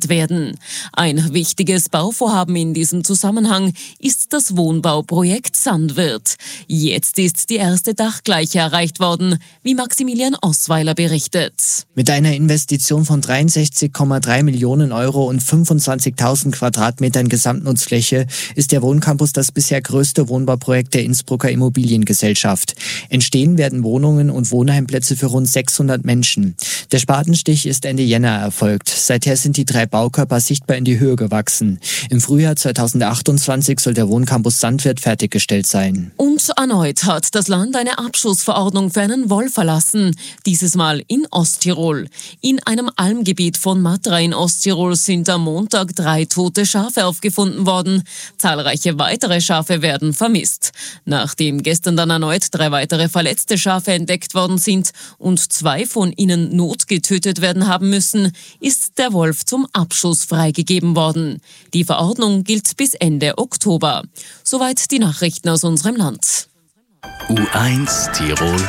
errichtet werden. Ein wichtiges Bauvorhaben in diesem Zusammenhang ist das Wohnbauprojekt Sandwirt. Jetzt ist die erste Dachgleiche erreicht worden, wie Maximilian Osweiler berichtet. Mit einer Investition von 63,3 Millionen Euro und 25.000 Quadratmetern Gesamtnutzfläche ist der Wohncampus das bisher größte Wohnbauprojekt der Innsbrucker Immobiliengesellschaft. Entstehen werden Wohnungen und Wohnheimplätze für rund 600 Menschen. Der Spatenstich ist Ende Jänner erfolgt. Seither sind die 3 Baukörper sichtbar in die Höhe gewachsen. Im Frühjahr 2028 soll der Wohncampus Sandwirt fertiggestellt sein. Und erneut hat das Land eine Abschussverordnung für einen Wolf erlassen. Dieses Mal in Osttirol. In einem Almgebiet von Matra in Osttirol sind am Montag 3 tote Schafe aufgefunden worden. Zahlreiche weitere Schafe werden vermisst. Nachdem gestern dann erneut 3 weitere verletzte Schafe entdeckt worden sind und 2 von ihnen notgetötet werden haben müssen, ist der Wolf zum Abschuss freigegeben worden. Die Verordnung gilt bis Ende Oktober. Soweit die Nachrichten aus unserem Land. U1 Tirol